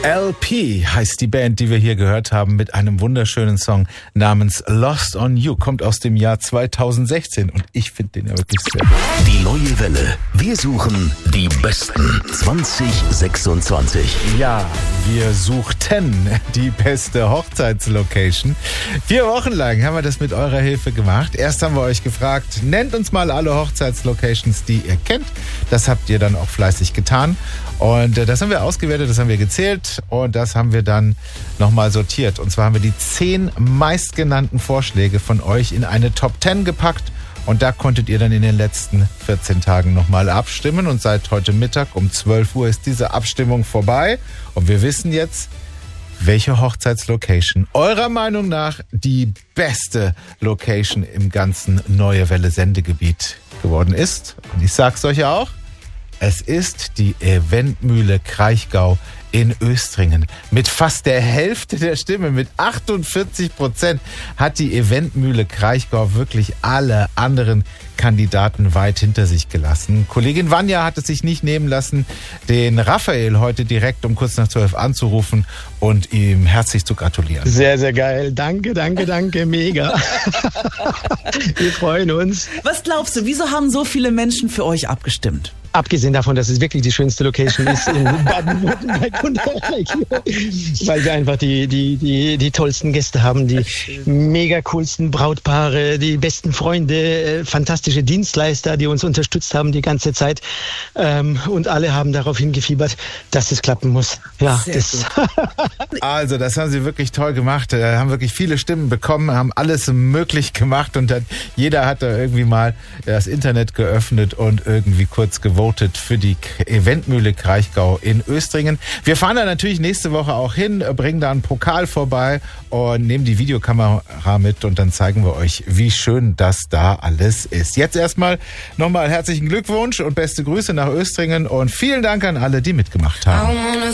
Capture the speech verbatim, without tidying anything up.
L P heißt die Band, die wir hier gehört haben, mit einem wunderschönen Song namens Lost on You. Kommt aus dem Jahr zweitausendsechzehn und ich finde den ja wirklich sehr gut. Die neue Welle. Wir suchen die Besten zwanzig sechsundzwanzig. Ja, wir suchten die beste Hochzeitslocation. Vier Wochen lang haben wir das mit eurer Hilfe gemacht. Erst haben wir euch gefragt, nennt uns mal alle Hochzeitslocations, die ihr kennt. Das habt ihr dann auch fleißig getan. Und äh, das haben wir ausgewertet, das haben wir gezählt und das haben wir dann nochmal sortiert. Und zwar haben wir die zehn meistgenannten Vorschläge von euch in eine Top zehn gepackt. Und da konntet ihr dann in den letzten vierzehn Tagen nochmal abstimmen. Und seit heute Mittag um zwölf Uhr ist diese Abstimmung vorbei. Und wir wissen jetzt, welche Hochzeitslocation eurer Meinung nach die beste Location im ganzen Neue Welle Sendegebiet geworden ist. Und ich sag's euch auch. Es ist die Eventmühle Kraichgau in Östringen. Mit fast der Hälfte der Stimme, mit achtundvierzig Prozent, hat die Eventmühle Kraichgau wirklich alle anderen Kandidaten weit hinter sich gelassen. Kollegin Vanja hat es sich nicht nehmen lassen, den Raphael heute direkt um kurz nach zwölf anzurufen und ihm herzlich zu gratulieren. Sehr, sehr geil. Danke, danke, danke. Mega. Wir freuen uns. Was glaubst du, wieso haben so viele Menschen für euch abgestimmt? Abgesehen davon, dass es wirklich die schönste Location ist in Baden-Württemberg und der Region, weil wir einfach die, die, die, die tollsten Gäste haben, die mega coolsten Brautpaare, die besten Freunde, fantastische Dienstleister, die uns unterstützt haben die ganze Zeit. Ähm, und alle haben darauf hingefiebert, dass es klappen muss. Ja, das. Also, das haben sie wirklich toll gemacht. Da haben wirklich viele Stimmen bekommen, haben alles möglich gemacht und dann, jeder hat da irgendwie mal das Internet geöffnet und irgendwie kurz gewotet für die Eventmühle Kraichgau in Östringen. Wir fahren da natürlich nächste Woche auch hin, bringen da einen Pokal vorbei und nehmen die Videokamera mit und dann zeigen wir euch, wie schön das da alles ist. Jetzt erstmal nochmal herzlichen Glückwunsch und beste Grüße nach Östringen und vielen Dank an alle, die mitgemacht haben.